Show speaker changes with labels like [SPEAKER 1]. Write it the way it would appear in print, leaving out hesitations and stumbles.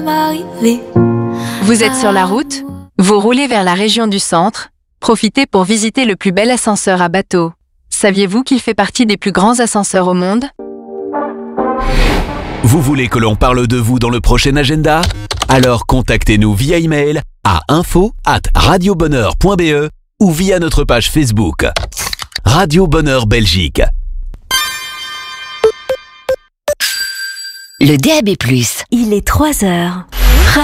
[SPEAKER 1] m'arriver.
[SPEAKER 2] Vous êtes sur la route? Vous roulez vers la région du centre? Profitez pour visiter le plus bel ascenseur à bateau. Saviez-vous qu'il fait partie des plus grands ascenseurs au monde?
[SPEAKER 3] Vous voulez que l'on parle de vous dans le prochain agenda? Alors contactez-nous via email à info@radiobonheur.be ou via notre page Facebook. Radio Bonheur Belgique.
[SPEAKER 4] Le DAB+.
[SPEAKER 5] Il est 3 heures.